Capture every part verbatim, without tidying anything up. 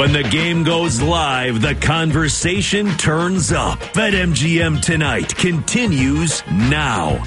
When the game goes live, the conversation turns up. BetMGM Tonight continues now.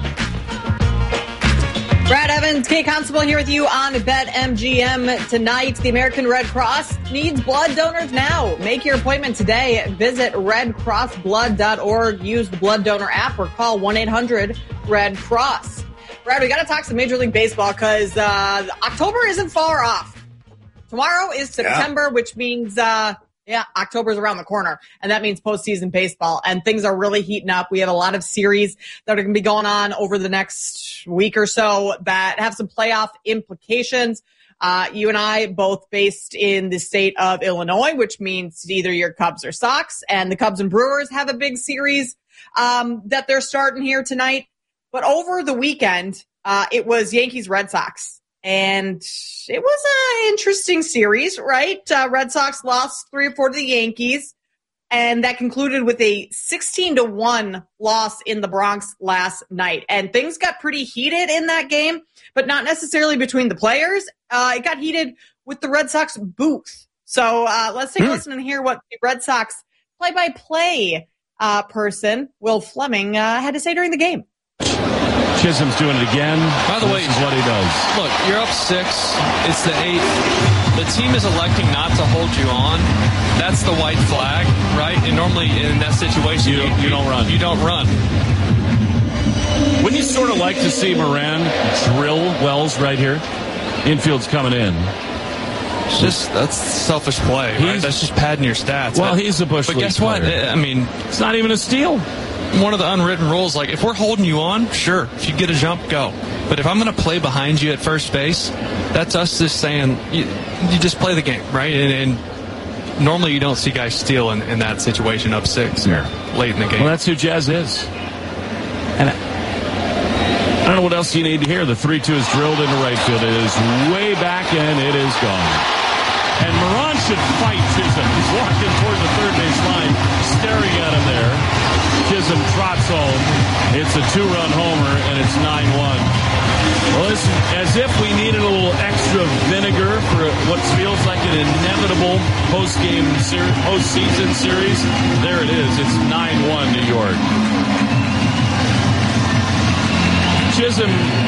Brad Evans, Kate Constable here with you on BetMGM Tonight. The American Red Cross needs blood donors now. Make your appointment today. Visit red cross blood dot org. Use the blood donor app or call one eight hundred red cross. Brad, we got to talk some Major League Baseball because uh, October isn't far off. Tomorrow is September, yeah. which means, uh, yeah, October's around the corner. And that means postseason baseball. And things are really heating up. We have a lot of series that are going to be going on over the next week or so that have some playoff implications. Uh, you and I both based in the state of Illinois, which means either your Cubs or Sox. And the Cubs and Brewers have a big series um, that they're starting here tonight. But over the weekend, uh, it was Yankees Red Sox. And it was an interesting series, right? Uh, Red Sox lost three or four to the Yankees, and that concluded with a sixteen to one loss in the Bronx last night. And things got pretty heated in that game, but not necessarily between the players. Uh, it got heated with the Red Sox booth. So uh, let's take a listen and hear what the Red Sox play-by-play uh, person, Will Fleming, uh, had to say during the game. Chisholm's doing it again. By the way, this is what he does. Look, you're up six. It's the eighth. The team is electing not to hold you on. That's the white flag, right? And normally in that situation, you, you, you don't run. You don't run. Wouldn't you sort of like to see Moran drill Wells right here? Infield's coming in. It's just that's selfish play. Right? That's just padding your stats. Well, but, he's a Bush But League guess what? player. I mean, it's not even a steal. One of the unwritten rules, like if we're holding you on, sure, if you get a jump, go. But if I'm going to play behind you at first base, that's us just saying you, you just play the game, right? And, and normally you don't see guys steal in, in that situation up six or late in the game. Well, that's who Jazz is. And I, I don't know what else you need to hear. The three two is drilled into right field. It is way back and it is gone. And Moran should fight Chisholm. He's walking toward the third base line, staring at him there. Chisholm trots home. It's a two-run homer, and it's nine one. Well, listen, as if we needed a little extra vinegar for what feels like an inevitable post-game ser- postseason series, there it is. It's nine one New York. Chisholm,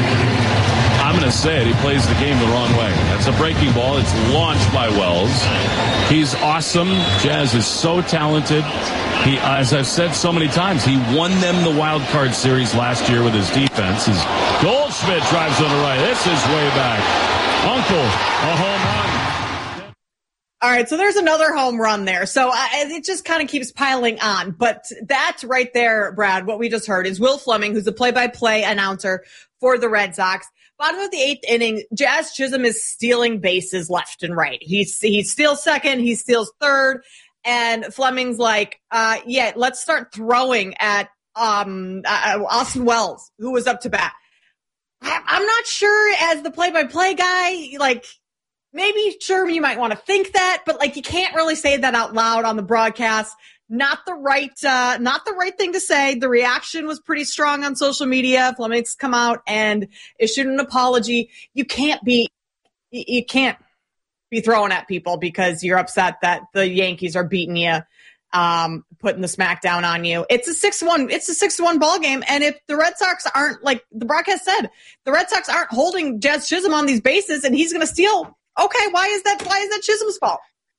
I'm going to say it, he plays the game the wrong way. That's a breaking ball. It's launched by Wells. He's awesome. Jazz is so talented. He, as I've said so many times, he won them the wild card series last year with his defense. His Goldschmidt drives on the right. This is way back. Uncle, a home run. All right, so there's another home run there. So uh, it just kind of keeps piling on. But that right there, Brad, what we just heard is Will Fleming, who's the play-by-play announcer for the Red Sox. Bottom of the eighth inning, Jazz Chisholm is stealing bases left and right. He's, he steals second, he steals third. And Fleming's like, uh, yeah, let's start throwing at um, uh, Austin Wells, who was up to bat. I, I'm not sure as the play-by-play guy, like, maybe, sure, you might want to think that, but, like, you can't really say that out loud on the broadcast. Not the right, uh, not the right thing to say. The reaction was pretty strong on social media. Fleming's come out and issued an apology. You can't be, you can't. be throwing at people because you're upset that the Yankees are beating you, um, putting the smackdown on you. It's a six one, it's a six one ball game. And if the Red Sox aren't, like the broadcast said, the Red Sox aren't holding Jazz Chisholm on these bases and he's going to steal. Okay. Why is that, why is that Chisholm's fault?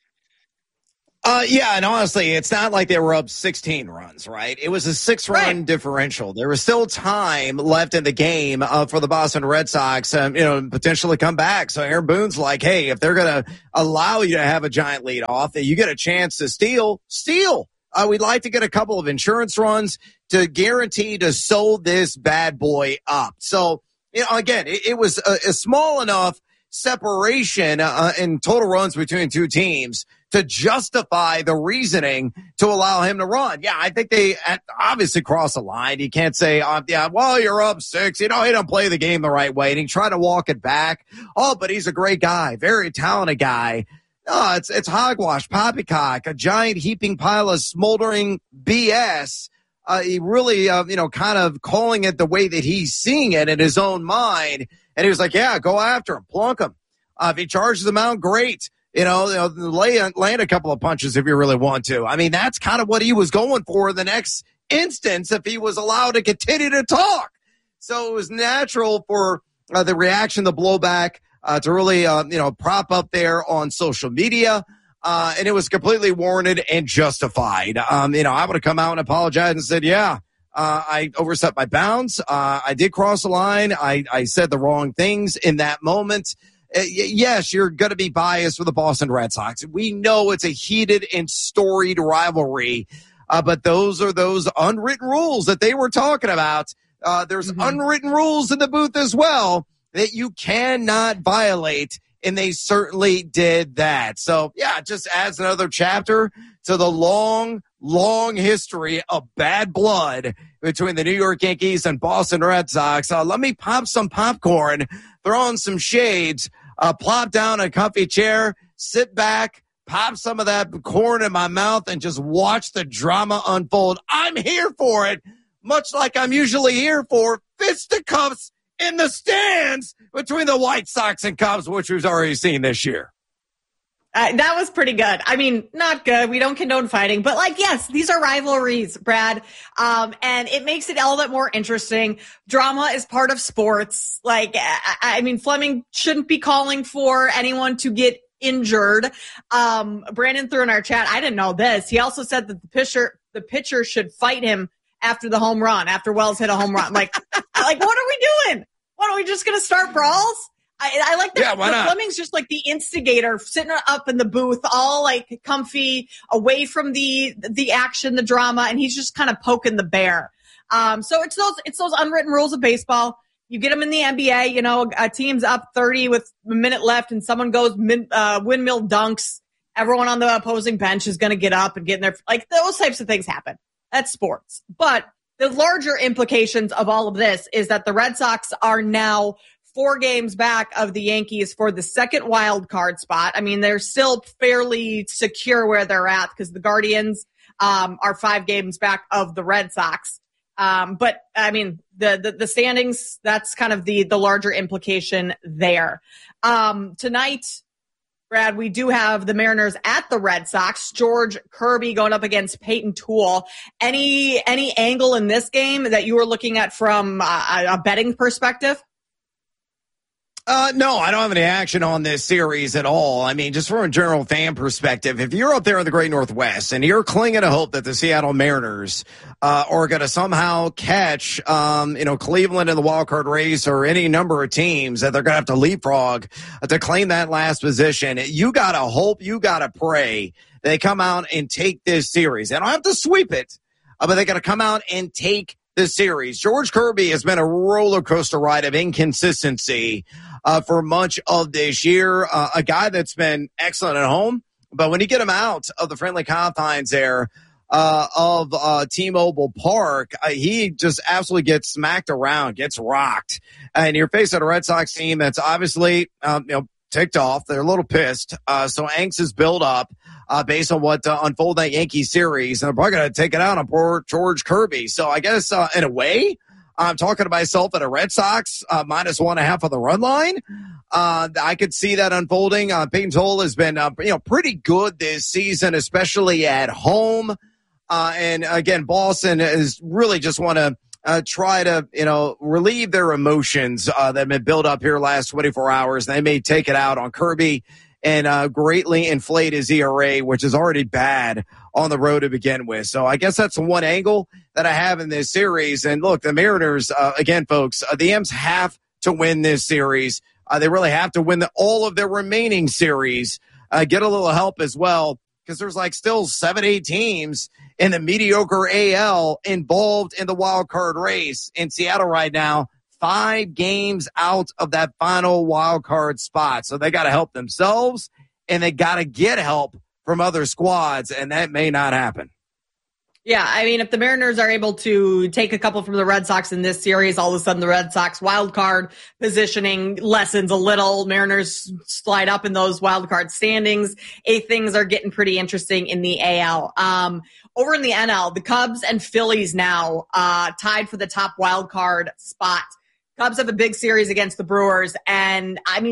Uh, yeah, and honestly, it's not like they were up sixteen runs, right? It was a six-run right. differential. There was still time left in the game uh, for the Boston Red Sox, um, you know, potentially come back. So Aaron Boone's like, hey, if they're going to allow you to have a giant lead off, that you get a chance to steal, steal. Uh, we'd like to get a couple of insurance runs to guarantee to sew this bad boy up. So, you know, again, it, it was a, a small enough separation uh, in total runs between two teams to justify the reasoning to allow him to run. Yeah, I think they obviously crossed the line. You can't say, uh, yeah, well, you're up six. You know, he don't play the game the right way. And he tried to walk it back. Oh, but he's a great guy, very talented guy. No, it's it's hogwash, poppycock, a giant heaping pile of smoldering B S. Uh, he really, uh, you know, kind of calling it the way that he's seeing it in his own mind. And he was like, yeah, go after him, plunk him. Uh, if he charges him out, great. You know, you know lay, land a couple of punches if you really want to. I mean, that's kind of what he was going for the next instance if he was allowed to continue to talk. So it was natural for uh, the reaction, the blowback, uh, to really, uh, you know, prop up there on social media. Uh, and it was completely warranted and justified. Um, you know, I would have come out and apologized and said, yeah, uh, I overstepped my bounds. Uh, I did cross the line. I, I said the wrong things in that moment. Uh, y- yes, you're going to be biased for the Boston Red Sox. We know it's a heated and storied rivalry, uh, but those are those unwritten rules that they were talking about. Uh, there's mm-hmm. unwritten rules in the booth as well that you cannot violate, and they certainly did that. So, yeah, it just adds another chapter to the long, long history of bad blood between the New York Yankees and Boston Red Sox. Uh, let me pop some popcorn, throw on some shades, uh, plop down a comfy chair, sit back, pop some of that corn in my mouth, and just watch the drama unfold. I'm here for it, much like I'm usually here for fisticuffs in the stands between the White Sox and Cubs, which we've already seen this year. Uh, that was pretty good. I mean, not good. We don't condone fighting, but like, yes, these are rivalries, Brad. Um, and it makes it all that more interesting. Drama is part of sports. Like, I, I mean, Fleming shouldn't be calling for anyone to get injured. Um, Brandon threw in our chat, I didn't know this. He also said that the pitcher, the pitcher should fight him after the home run, after Wells hit a home run. Like, like, what are we doing? What, are we just going to start brawls? I, I like that. Yeah, why not? Fleming's just like the instigator, sitting up in the booth, all like comfy, away from the the action, the drama, and he's just kind of poking the bear. Um, so it's those it's those unwritten rules of baseball. You get them in the N B A. You know, a team's up thirty with a minute left, and someone goes min, uh, windmill dunks. Everyone on the opposing bench is going to get up and get in there. Like, those types of things happen. That's sports. But the larger implications of all of this is that the Red Sox are now four games back of the Yankees for the second wild card spot. I mean, they're still fairly secure where they're at because the Guardians um, are five games back of the Red Sox. Um, but I mean, the, the, the standings, that's kind of the, the larger implication there. Um, tonight, Brad, we do have the Mariners at the Red Sox. George Kirby going up against Peyton Toole. Any, any angle in this game that you were looking at from a, a betting perspective? Uh, no, I don't have any action on this series at all. I mean, just from a general fan perspective, if you're up there in the Great Northwest and you're clinging to hope that the Seattle Mariners uh, are going to somehow catch, um, you know, Cleveland in the wild card race or any number of teams that they're going to have to leapfrog to claim that last position, you got to hope, you got to pray they come out and take this series. They don't have to sweep it, uh, but they got to come out and take this series. George Kirby has been a roller coaster ride of inconsistency uh, for much of this year. Uh, a guy that's been excellent at home, but when you get him out of the friendly confines there uh, of uh, T-Mobile Park, uh, he just absolutely gets smacked around, gets rocked. And you're facing a Red Sox team that's obviously um, you know, ticked off. They're a little pissed. Uh, so angst is built up uh, based on what uh, unfolded that Yankee series. And they're probably going to take it out on poor George Kirby. So I guess uh, in a way, I'm talking to myself at a Red Sox uh, minus one and a half on the run line. Uh, I could see that unfolding. Uh, Peyton Toole has been uh, you know pretty good this season, especially at home. Uh, and again, Boston is really just want to Uh, try to, you know, relieve their emotions uh, that have been built up here last twenty-four hours. They may take it out on Kirby and uh, greatly inflate his E R A, which is already bad on the road to begin with. So I guess that's one angle that I have in this series. And look, the Mariners, uh, again, folks, uh, the M's have to win this series. Uh, they really have to win the, all of their remaining series, uh, get a little help as well, because there's like still seven, eight teams in the mediocre A L involved in the wild card race in Seattle right now, five games out of that final wild card spot. So they got to help themselves and they got to get help from other squads, and that may not happen. Yeah, I mean, if the Mariners are able to take a couple from the Red Sox in this series, all of a sudden the Red Sox wild card positioning lessens a little. Mariners slide up in those wild card standings. A things are getting pretty interesting in the A L. Um, over in the N L, the Cubs and Phillies now uh, tied for the top wild card spot. Cubs have a big series against the Brewers, and I mean,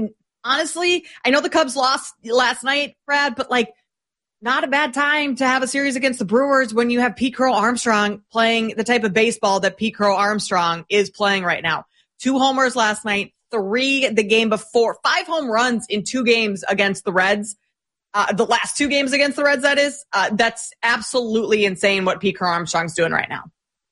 honestly, I know the Cubs lost last night, Brad, but like, not a bad time to have a series against the Brewers when you have Pete Crow Armstrong playing the type of baseball that Pete Crow Armstrong is playing right now. Two homers last night, three the game before, five home runs in two games against the Reds. Uh, the last two games against the Reds, that is. Uh, that's absolutely insane what Pete Crow Armstrong's doing right now.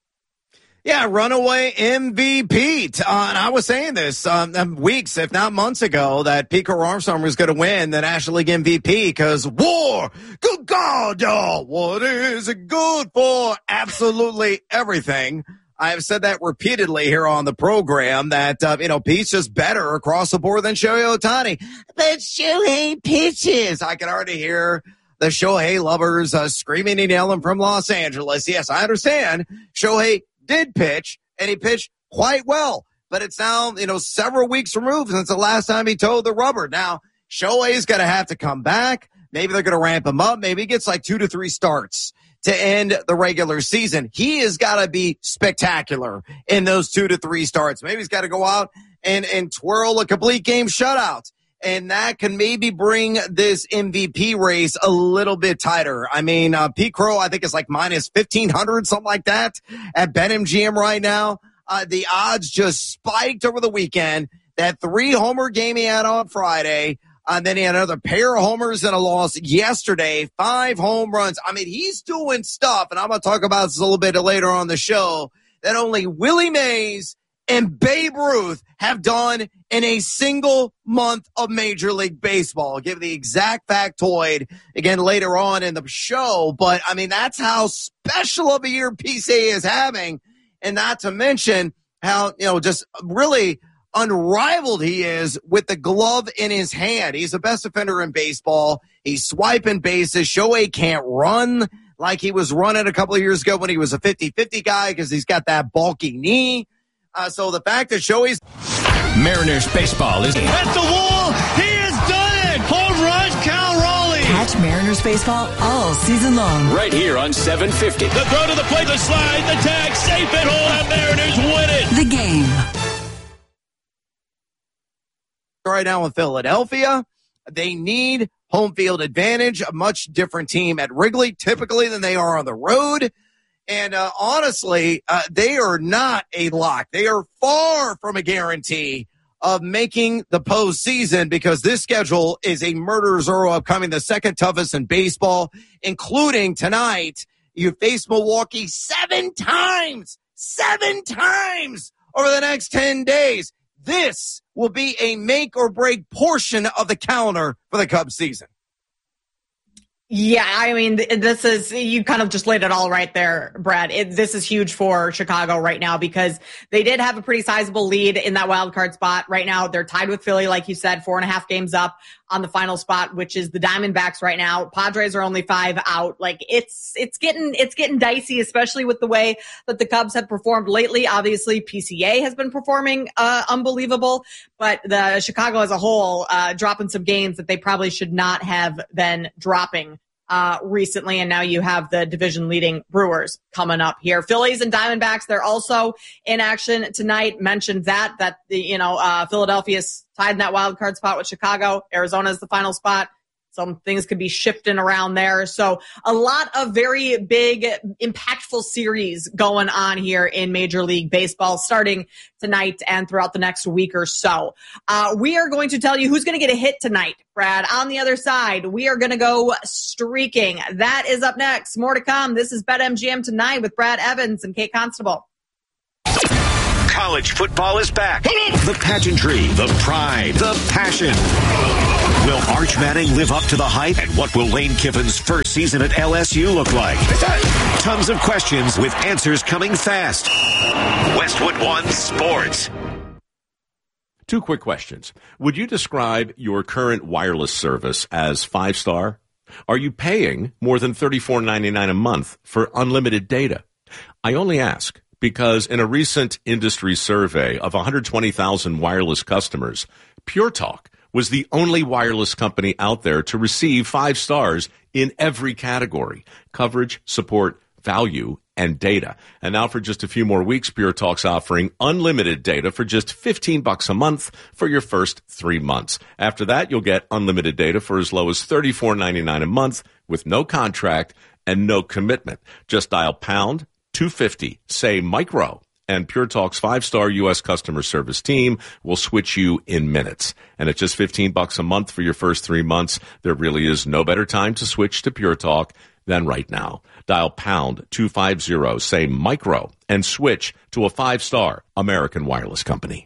Yeah, runaway M V P. Uh, and I was saying this um, weeks, if not months ago, that Pete Crow Armstrong was going to win the National League M V P because war, good God, oh, what is it good for? Absolutely everything. I have said that repeatedly here on the program that, uh, you know, Pete's just better across the board than Shohei Ohtani. But Shohei pitches. I can already hear the Shohei lovers uh, screaming and yelling from Los Angeles. Yes, I understand. Shohei did pitch, and he pitched quite well. But it's now, you know, several weeks removed since the last time he towed the rubber. Now, Shohei's going to have to come back. Maybe they're going to ramp him up. Maybe he gets like two to three starts to end the regular season. He has got to be spectacular in those two to three starts. Maybe he's got to go out and, and twirl a complete game shutout. And that can maybe bring this M V P race a little bit tighter. I mean, uh, Pete Crow, I think, is like minus fifteen hundred, something like that, at BetMGM right now. Uh, the odds just spiked over the weekend. That three homer game he had on Friday. Uh, then he had another pair of homers and a loss yesterday. Five home runs. I mean, he's doing stuff, and I'm going to talk about this a little bit later on the show, that only Willie Mays and Babe Ruth have done in a single month of Major League Baseball. I'll give the exact factoid again later on in the show, but I mean, that's how special of a year P C A is having, and not to mention how, you know, just really unrivaled he is with the glove in his hand. He's the best defender in baseball. He's swiping bases. Shohei can't run like he was running a couple of years ago when he was a fifty-fifty guy because he's got that bulky knee. Uh, so the fact that Shohei's Mariners baseball is at the wall. He has done it. Home run, Cal Raleigh. Catch Mariners baseball all season long. Right here on seven fifty. The throw to the plate, the slide, the tag, safe at home. The Mariners win it. The game. Right now in Philadelphia, they need home field advantage. A much different team at Wrigley typically than they are on the road. And uh, honestly, uh, they are not a lock. They are far from a guarantee of making the postseason because this schedule is a murderer's row upcoming, the second toughest in baseball, including tonight. You face Milwaukee seven times, seven times over the next ten days. This will be a make or break portion of the calendar for the Cubs season. Yeah, I mean, this is, you kind of just laid it all right there, Brad. It, this is huge for Chicago right now because they did have a pretty sizable lead in that wild card spot. Right now, they're tied with Philly, like you said, four and a half games up on the final spot, which is the Diamondbacks right now. Padres are only five out. Like, it's, it's getting, it's getting dicey, especially with the way that the Cubs have performed lately. Obviously, P C A has been performing, uh, unbelievable, but the Chicago as a whole, uh, dropping some games that they probably should not have been dropping Uh, recently, and now you have the division leading Brewers coming up here. Phillies and Diamondbacks, they're also in action tonight. Mentioned that, that the, you know, uh, Philadelphia's tied in that wild card spot with Chicago. Arizona's the final spot. Some things could be shifting around there. So a lot of very big, impactful series going on here in Major League Baseball starting tonight and throughout the next week or so. Uh, we are going to tell you who's going to get a hit tonight, Brad. On the other side, we are going to go streaking. That is up next. More to come. This is BetMGM Tonight with Brad Evans and Kate Constable. College football is back. The pageantry, the pride, the passion. Will Arch Manning live up to the hype? And what will Lane Kiffin's first season at L S U look like? Tons of questions with answers coming fast. Westwood One Sports. Two quick questions. Would you describe your current wireless service as five-star? Are you paying more than thirty-four ninety-nine a month for unlimited data? I only ask because in a recent industry survey of one hundred twenty thousand wireless customers, Pure Talk was the only wireless company out there to receive five stars in every category: coverage, support, value, and data. And now for just a few more weeks, Pure Talk's offering unlimited data for just fifteen bucks a month for your first three months. After that, you'll get unlimited data for as low as thirty-four ninety-nine a month with no contract and no commitment. Just dial pound two fifty, say micro, and Pure Talk's five-star U S customer service team will switch you in minutes. And at just fifteen bucks a month for your first three months, there really is no better time to switch to Pure Talk than right now. Dial pound two fifty, say micro, and switch to a five-star American Wireless company.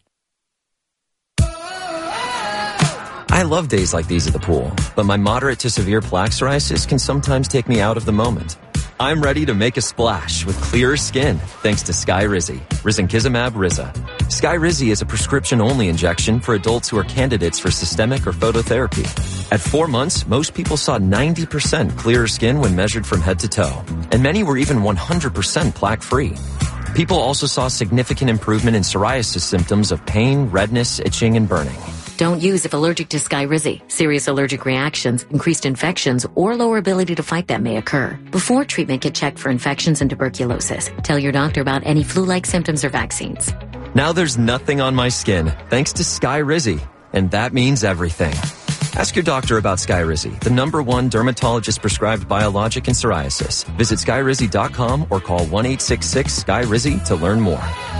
I love days like these at the pool, but my moderate to severe plaque psoriasis can sometimes take me out of the moment. I'm ready to make a splash with clearer skin thanks to Skyrizi, risankizumab Riza. Skyrizi is a prescription-only injection for adults who are candidates for systemic or phototherapy. At four months, most people saw ninety percent clearer skin when measured from head to toe, and many were even one hundred percent plaque-free. People also saw significant improvement in psoriasis symptoms of pain, redness, itching, and burning. Don't use if allergic to Skyrizi. Serious allergic reactions, increased infections, or lower ability to fight them may occur. Before treatment, get checked for infections and tuberculosis. Tell your doctor about any flu-like symptoms or vaccines. Now there's nothing on my skin thanks to Skyrizi, and that means everything. Ask your doctor about Skyrizi, the number one dermatologist-prescribed biologic in psoriasis. Visit skyrizi dot com or call one eight six six S K Y R I Z I to learn more.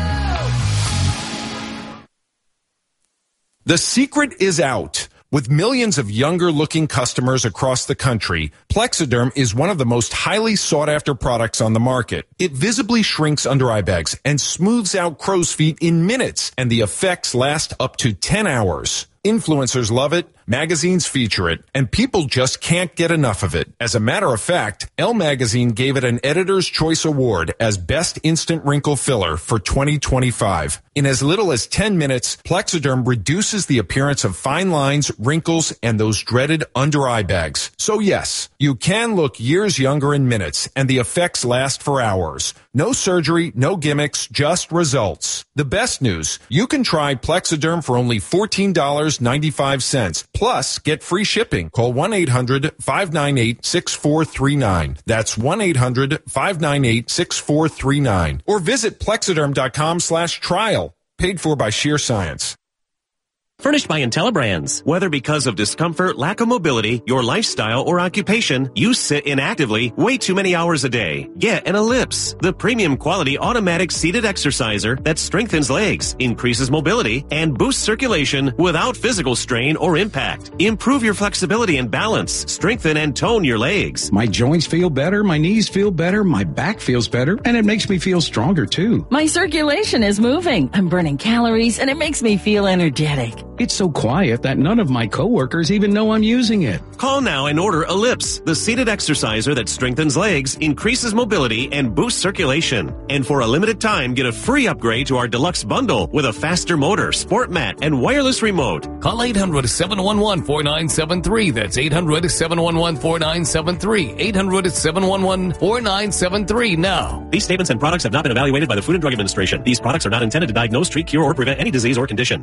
The secret is out. With millions of younger-looking customers across the country, Plexiderm is one of the most highly sought-after products on the market. It visibly shrinks under-eye bags and smooths out crow's feet in minutes, and the effects last up to ten hours. Influencers love it, magazines feature it, and people just can't get enough of it. As a matter of fact, Elle Magazine gave it an Editor's Choice Award as Best Instant Wrinkle Filler for twenty twenty-five. In as little as ten minutes, Plexiderm reduces the appearance of fine lines, wrinkles, and those dreaded under-eye bags. So yes, you can look years younger in minutes, and the effects last for hours. No surgery, no gimmicks, just results. The best news, you can try Plexiderm for only fourteen dollars and ninety-five cents. Plus, get free shipping. Call one eight hundred five nine eight six four three nine. That's one eight hundred five nine eight six four three nine. Or visit plexiderm.com slash trial. Paid for by Sheer Science. Furnished by IntelliBrands. Whether because of discomfort, lack of mobility, your lifestyle, or occupation, you sit inactively way too many hours a day. Get an Ellipse, the premium quality automatic seated exerciser that strengthens legs, increases mobility, and boosts circulation without physical strain or impact. Improve your flexibility and balance. Strengthen and tone your legs. My joints feel better, my knees feel better, my back feels better, and it makes me feel stronger too. My circulation is moving. I'm burning calories, and it makes me feel energetic. It's so quiet that none of my coworkers even know I'm using it. Call now and order Ellipse, the seated exerciser that strengthens legs, increases mobility, and boosts circulation. And for a limited time, get a free upgrade to our deluxe bundle with a faster motor, sport mat, and wireless remote. Call eight hundred seven one one four nine seven three. That's eight hundred seven one one four nine seven three. eight hundred seven one one four nine seven three now. These statements and products have not been evaluated by the Food and Drug Administration. These products are not intended to diagnose, treat, cure, or prevent any disease or condition.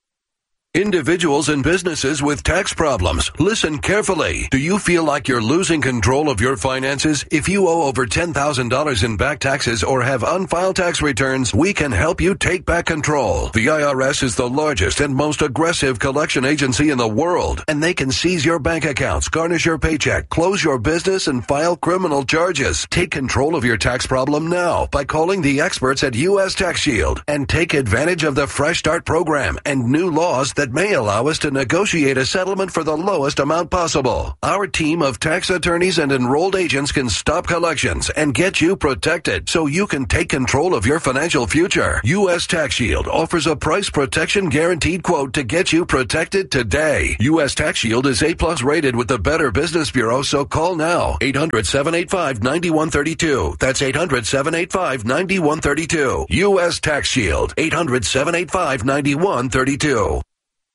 Individuals and businesses with tax problems, listen carefully. Do you feel like you're losing control of your finances? If you owe over ten thousand dollars in back taxes or have unfiled tax returns, we can help you take back control. The I R S is the largest and most aggressive collection agency in the world, and they can seize your bank accounts, garnish your paycheck, close your business, and file criminal charges. Take control of your tax problem now by calling the experts at U S Tax Shield and take advantage of the Fresh Start program and new laws that that may allow us to negotiate a settlement for the lowest amount possible. Our team of tax attorneys and enrolled agents can stop collections and get you protected so you can take control of your financial future. U S Tax Shield offers a price protection guaranteed quote to get you protected today. U S Tax Shield is A plus rated with the Better Business Bureau, so call now. eight hundred seven eight five nine one three two. That's eight hundred seven eight five nine one three two. U S Tax Shield. eight hundred seven eight five nine one three two.